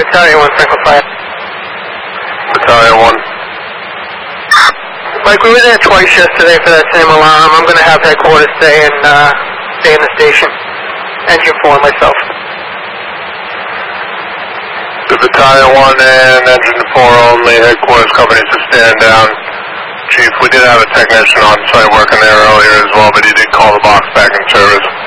Battalion 1, Central Fire. Battalion 1. Mike, we were there twice yesterday for that same alarm. I'm going to have headquarters stay in the station. Engine 4 and myself. The Battalion 1 and Engine 4 only, headquarters companies to stand down. Chief, we did have a technician on site working there earlier as well, but he did call the box back in service.